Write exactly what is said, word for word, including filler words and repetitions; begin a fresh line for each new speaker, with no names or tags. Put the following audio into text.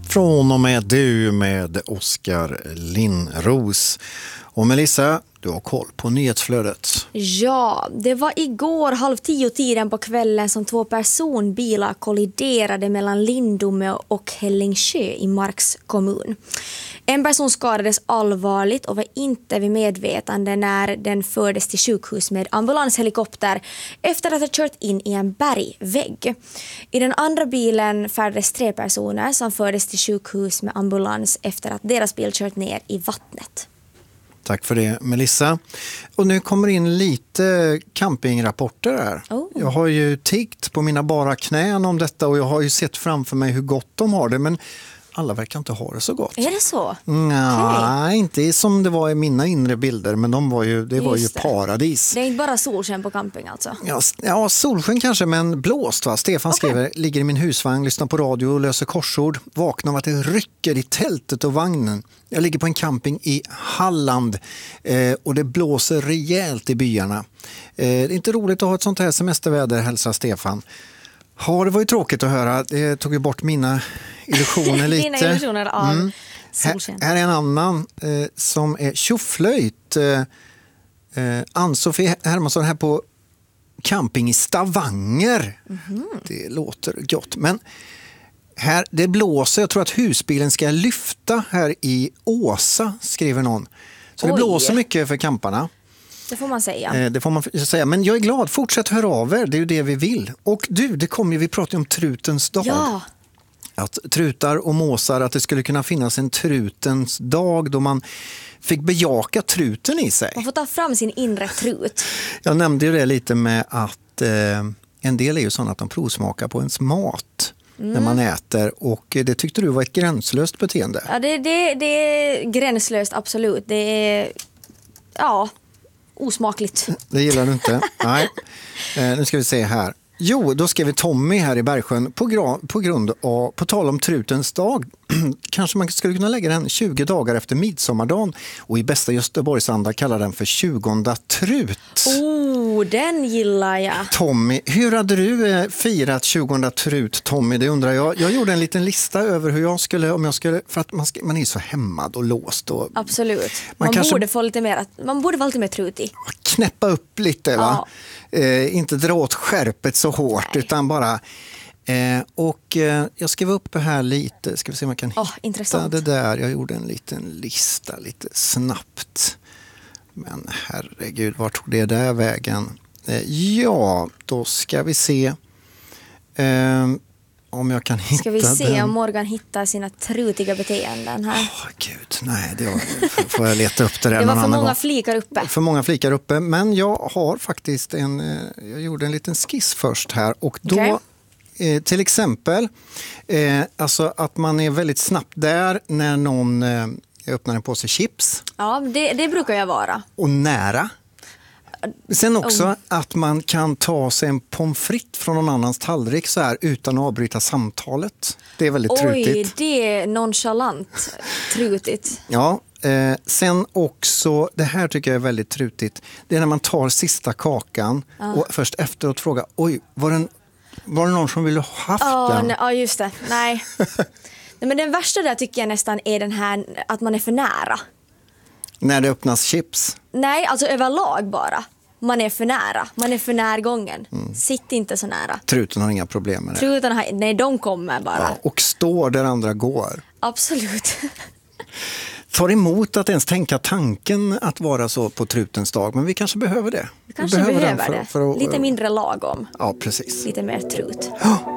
Från och med du med Oskar Linnros. Och Melissa, du har koll på nyhetsflödet.
Ja, det var igår halv tio tiden på kvällen som två personbilar kolliderade mellan Lindome och Hällingsjö i Marks kommun. En person skadades allvarligt och var inte vid medvetande när den fördes till sjukhus med ambulanshelikopter efter att ha kört in i en bergvägg. I den andra bilen färdades tre personer som fördes till sjukhus med ambulans efter att deras bil kört ner i vattnet.
Tack för det, Melissa. Och nu kommer in lite campingrapporter här.
Oh.
Jag har ju tiggt på mina bara knän om detta och jag har ju sett framför mig hur gott de har det, men alla verkar inte ha det så gott.
Är det så?
Nej, okay. Inte som det var i mina inre bilder, men de var ju, det var ju
det.
paradis.
Det är inte bara solsken på camping alltså?
Ja, ja solsken kanske, men blåst va? Stefan okay. skriver, ligger i min husvagn, lyssnar på radio och löser korsord. Vaknar av att det rycker i tältet och vagnen. Jag ligger på en camping i Halland eh, och det blåser rejält i byarna. Eh, det är inte roligt att ha ett sånt här semesterväder, hälsar Stefan. Ja, det var ju tråkigt att höra. Det tog ju bort mina illusioner lite.
Dina illusioner av mm. solsken.
Här, här är en annan eh, som är tjoflöjt. Eh, eh, Ann-Sofie Hermansson här på camping i Stavanger. Mm-hmm. Det låter gott. Men här, det blåser. Jag tror att husbilen ska lyfta här i Åsa, skriver någon. Så Oj. Det blåser mycket för camparna.
Det får man säga.
Eh, det får man säga. Men jag är glad. Fortsätt höra av er. Det är ju det vi vill. Och du, det kommer ju, vi pratar om trutens dag.
Ja.
Att trutar och måsar, att det skulle kunna finnas en trutens dag då man fick bejaka truten i sig.
Man får ta fram sin inre trut.
Jag nämnde ju det lite med att eh, en del är ju sådana att de provsmakar på ens mat. Mm. När man äter, och det tyckte du var ett gränslöst beteende.
Ja, det, det, det är gränslöst, absolut. Det är, ja, osmakligt.
Det gillar du inte? Nej. Eh, nu ska vi se här. Jo, då skrev vi Tommy här i Bergsjön på, gra- på grund av, på tal om trutens dag. Kanske man skulle kunna lägga den tjugo dagar efter midsommardagen och i bästa Göteborgsanda kallar den för tjugonde trut.
Oh, den gillar jag.
Tommy, hur hade du eh, firat tjugonde trut, Tommy? Det undrar jag. Jag gjorde en liten lista över hur jag skulle, om jag skulle, för att man, ska, man är så hämmad och låst. Och,
absolut. Man, man
kanske,
borde få lite mer, man borde vara lite mer trutig.
Knäppa upp lite, va?
Ja.
Eh, inte dra åt skärpet så hårt. Nej. Utan bara eh, och eh, jag skrev upp det här lite, ska vi se om jag kan
oh,
hitta det där. Jag gjorde en liten lista lite snabbt, men herregud, vart tog det där vägen? Eh, ja, då ska vi se eh, om jag kan hitta.
Ska vi se
den.
Om Morgan hittar sina trutiga beteenden här?
Åh oh, gud, nej, det var, får jag leta upp det där.
Det var för många
gång.
flikar uppe.
För många flikar uppe, men jag har faktiskt en, jag gjorde en liten skiss först här, och då okay. eh, till exempel eh, alltså att man är väldigt snabbt där när någon eh, öppnar en påse chips.
Ja, det, det brukar jag vara.
Och nära. Sen också oh. att man kan ta sig en pommes frites från någon annans tallrik så här utan att avbryta samtalet. Det är väldigt
Oj,
trutigt.
Oj, det är nonchalant trutigt.
Ja, eh, sen också, det här tycker jag är väldigt trutigt. Det är när man tar sista kakan ah. och först efteråt frågar, oj, var, den, var det någon som ville ha haft
oh,
den?
Ja, just det. Nej. Nej, men den värsta där tycker jag nästan är den här att man är för nära.
När det öppnas chips?
Nej, alltså överlag bara. Man är för nära. Man är för närgången. Mm. Sitt inte så nära.
Truten har inga problem med det.
Truten har, nej, de kommer bara.
Ja, och står där andra går.
Absolut.
Tar emot att ens tänka tanken att vara så på trutens dag. Men vi kanske behöver det.
Vi kanske
vi
behöver,
behöver
för,
det. För att,
lite mindre lagom.
Ja, precis.
Lite mer trut.
Ja.